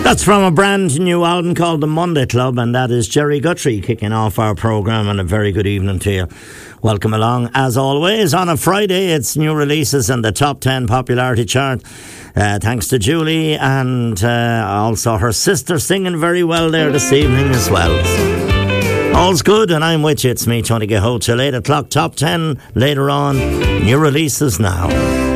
That's from a brand new album called The Monday Club, and that is Jerry Guthrie kicking off our programme, and a very good evening to you. Welcome along. As always, on a Friday, it's new releases and the top 10 popularity chart. Thanks to Julie and also her sister singing very well there this evening as well. All's good, and I'm with you. It's me, Tony Gaho, till 8 o'clock. Top 10 later on. New releases now.